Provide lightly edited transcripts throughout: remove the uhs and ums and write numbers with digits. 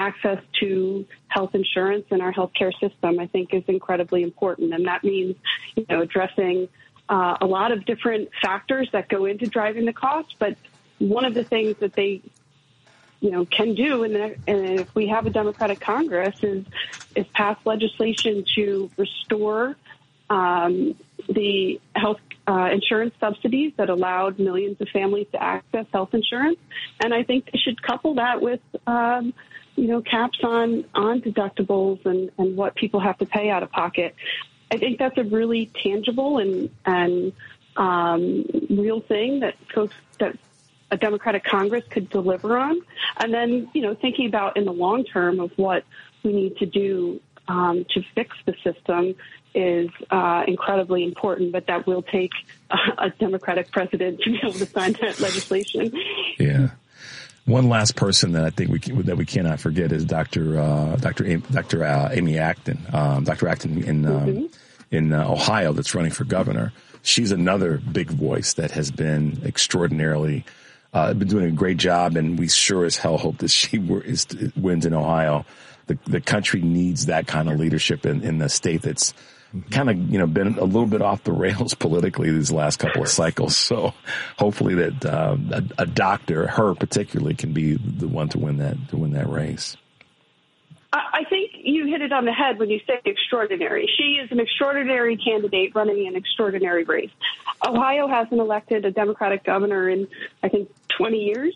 access to health insurance in our healthcare system, I think, is incredibly important. And that means, addressing a lot of different factors that go into driving the cost. But one of the things that they, can do, and if we have a Democratic Congress, is pass legislation to restore the health insurance subsidies that allowed millions of families to access health insurance. And I think they should couple that with, caps on deductibles and what people have to pay out of pocket. I think that's a really tangible and real thing that a Democratic Congress could deliver on. And then, thinking about in the long term of what we need to do to fix the system is incredibly important, but that will take a Democratic president to be able to sign that legislation. Yeah. One last person that I think we cannot forget is Dr. Amy Acton, Dr. Acton in Ohio, that's running for governor. She's another big voice that has been extraordinarily been doing a great job, and we sure as hell hope that she wins in Ohio. The country needs that kind of leadership in the state that's kind of, been a little bit off the rails politically these last couple of cycles. So hopefully that a doctor, her particularly, can be the one to win that race. I think you hit it on the head when you say extraordinary. She is an extraordinary candidate running an extraordinary race. Ohio hasn't elected a Democratic governor in, I think, 20 years.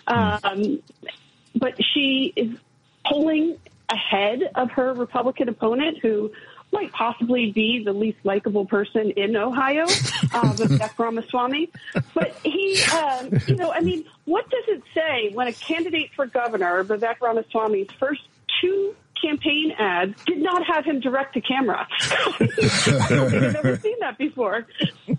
But she is polling ahead of her Republican opponent, who might possibly be the least likable person in Ohio, Vivek Ramaswamy. But he, what does it say when a candidate for governor, Vivek Ramaswamy's first 2 campaign ads did not have him direct to camera? I've never seen that before.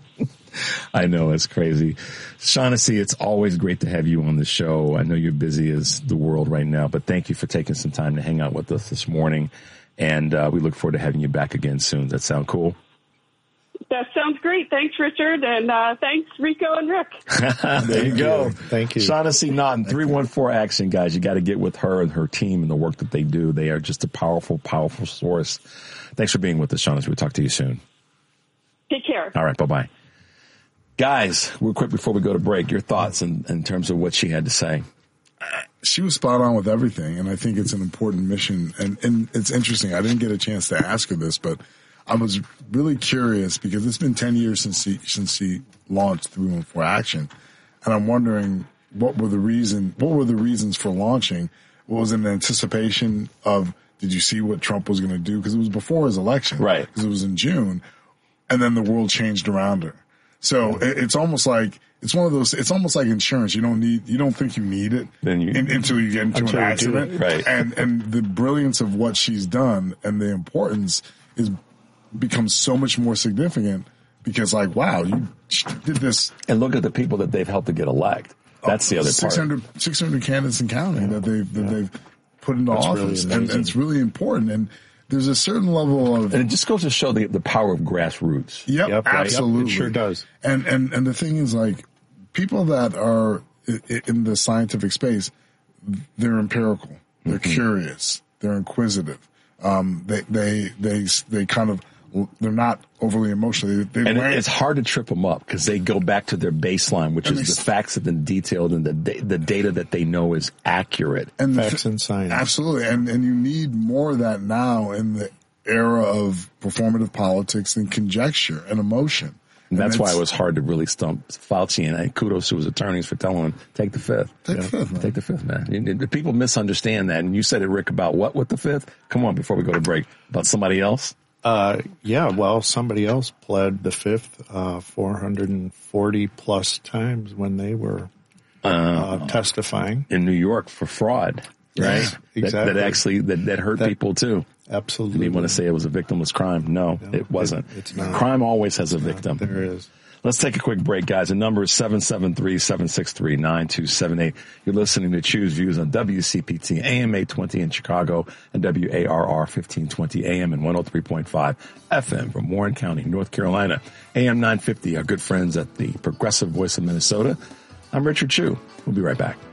I know, it's crazy. Shaughnessy, it's always great to have you on the show. I know you're busy as the world right now, but thank you for taking some time to hang out with us this morning. And we look forward to having you back again soon. Does that sound cool? That sounds great. Thanks, Richard. And thanks, Rico and Rick. There you go. Thank you. Shaughnessy Naughton, 314-ACTION, guys. You got to get with her and her team and the work that they do. They are just a powerful, powerful source. Thanks for being with us, Shaughnessy. We'll talk to you soon. Take care. All right. Bye-bye. Guys, real quick before we go to break, your thoughts in terms of what she had to say. She was spot on with everything, and I think it's an important mission. And it's interesting. I didn't get a chance to ask her this, but I was really curious because it's been 10 years since she launched 314-ACTION, and I'm wondering what were the reasons for launching? What was in anticipation of? Did you see what Trump was going to do? Because it was before his election, right? Because it was in June, and then the world changed around her. So it's almost like it's one of those. It's almost like insurance. You don't think you need it until you get into an accident, right? And the brilliance of what she's done and the importance becomes so much more significant because, like, wow, you did this. And look at the people that they've helped to get elected. That's the other part. 600 candidates and counting that they've put into office, really and it's really important. And there's a certain level of, and it just goes to show the power of grassroots. Yep, absolutely. It sure does. And the thing is, like, people that are in the scientific space, they're empirical, they're curious, they're inquisitive. They kind of, they're not overly emotional. It's hard to trip them up because they go back to their baseline, which is the facts have been detailed and the data that they know is accurate. And facts and science. Absolutely. And you need more of that now in the era of performative politics and conjecture and emotion. And that's why it was hard to really stump Fauci, and kudos to his attorneys for telling him, take the fifth. Take the fifth, man. Take the fifth, man. People misunderstand that. And you said it, Rick, about what with the fifth? Come on, before we go to break. About somebody else? Somebody else pled the fifth 440 plus times when they were testifying in New York for fraud, right? Yeah, exactly. That hurt people too. Absolutely. And you want to say it was a victimless crime? No, it wasn't. It's not. Crime always has a victim. There is. Let's take a quick break, guys. The number is 773-763-9278. You're listening to Choose Views on WCPT AM 820 in Chicago and WARR 1520 AM and 103.5 FM from Warren County, North Carolina. AM 950, our good friends at the Progressive Voice of Minnesota. I'm Richard Chu. We'll be right back.